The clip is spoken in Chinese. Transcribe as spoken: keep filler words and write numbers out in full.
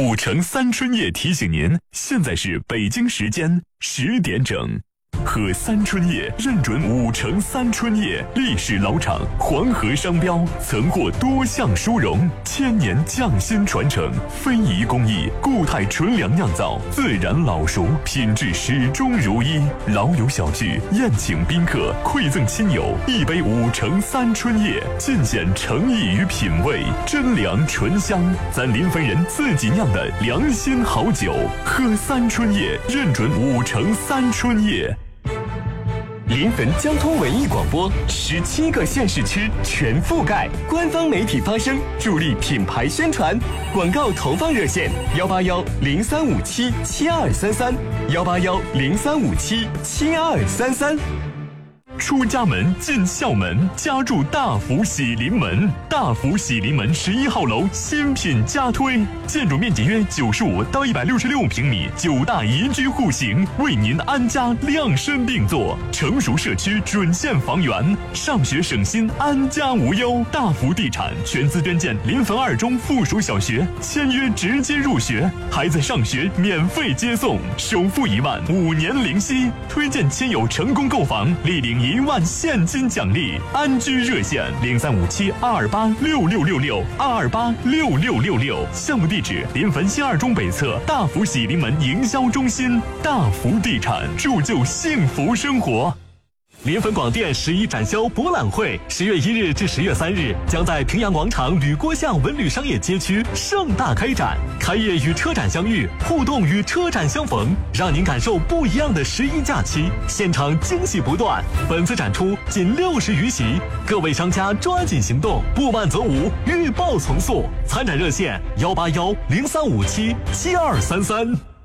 五城三春夜提醒您，现在是北京时间十点整。和三春叶认准五城三春叶历史老厂，黄河商标，曾获多项殊荣，千年匠心传承，非遗工艺，固态纯粮酿造，自然老熟，品质始终如一。老友小聚，宴请宾客，馈赠亲友，一杯五城三春叶，尽显诚意与品味，真粮醇香，咱临汾人自己酿的良心好酒。喝三春叶，认准五城三春叶。 临汾交通文艺广播，十七个县市区全覆盖，官方媒体发声，助力品牌宣传。广告投放热线：幺八幺零三五七七二三三，幺八幺零三五七七二三三。 出家门进校门，家住大福喜临门。大福喜临门十一号楼新品加推，建筑面积约九十五到一百六十六平米，九大宜居户型，为您安家量身定做。成熟社区准现房源，上学省心，安家无忧。大福地产全资捐建临汾二中附属小学，签约直接入学，孩子上学免费接送，首付一万，五年零息。推荐亲友成功购房，立领一万现金奖励。安居热线零三五七二二八六六六六二二八六六六六。项目地址：临汾新二中北侧大福喜临门营销中心。大福地产，铸就幸福生活。 临汾广电十一展销博览会十月一日至十月三日将在平阳广场吕郭巷文旅商业街区盛大开展，开业与车展相遇，互动与车展相逢，让您感受不一样的十一假期，现场惊喜不断。本次展出仅六十余席，各位商家抓紧行动，不慢则无，预报从速。参展热线：幺八幺零三五七七二三三。